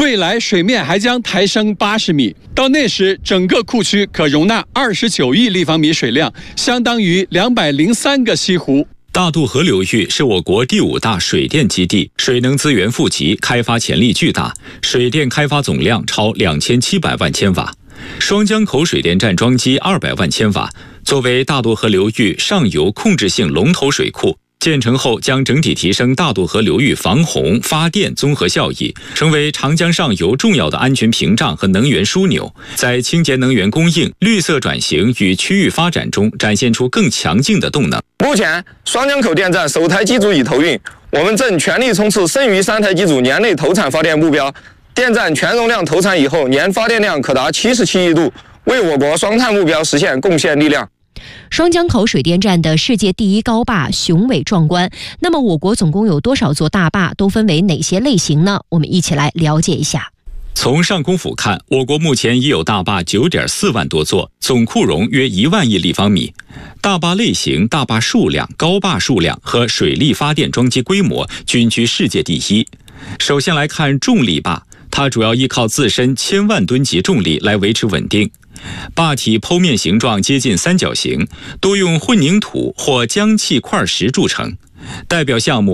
未来水面还将抬升80米，到那时整个库区可容纳29亿立方米水量，相当于203个西湖。 大渡河流域是我国第5大水电基地，水能资源富集，开发潜力巨大，水电开发总量超2700万千瓦。双江口水电站装机200万千瓦，作为大渡河流域上游控制性龙头水库，建成后将整体提升大渡河流域防洪发电综合效益，成为长江上游重要的安全屏障和能源枢纽，在清洁能源供应、绿色转型与区域发展中展现出更强劲的动能。 目前，双江口电站首台机组已投运，我们正全力冲刺剩余3台机组年内投产发电目标。电站全容量投产以后，年发电量可达77亿度，为我国双碳目标实现贡献力量。 双江口水电站的世界第1高坝雄伟壮观，那么我国总共有多少座大坝，都分为哪些类型呢？我们一起来了解一下。 从上公府看，我国目前已有大坝9.4万多座，总库容约1万亿立方米。大坝类型、大坝数量、高坝数量和水力发电装机规模均居世界第1。首先来看重力坝，它主要依靠自身1000万吨级重力来维持稳定。坝体剖面形状接近三角形，多用混凝土或浆砌块石铸成。代表项目